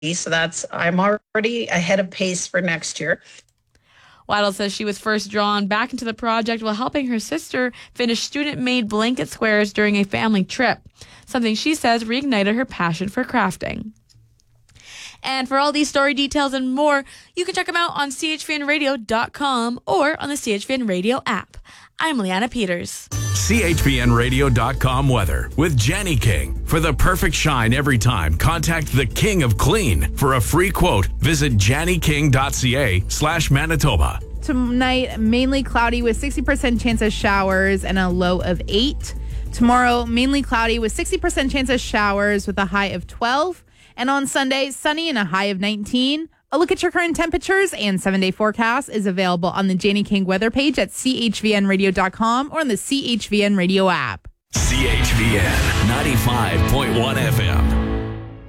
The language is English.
So I'm already ahead of pace for next year. Waddle says she was first drawn back into the project while helping her sister finish student-made blanket squares during a family trip, something she says reignited her passion for crafting. And for all these story details and more, you can check them out on chvnradio.com or on the CHVN Radio app. I'm Leanna Peters. CHVNradio.com weather with Jenny King. For the perfect shine every time, contact the King of Clean. For a free quote, visit jannyking.ca/Manitoba. Tonight, mainly cloudy with 60% chance of showers and a low of 8. Tomorrow, mainly cloudy with 60% chance of showers with a high of 12. And on Sunday, sunny and a high of 19. A look at your current temperatures and 7-day forecast is available on the Janie King weather page at chvnradio.com or on the CHVN Radio app. CHVN 95.1 FM.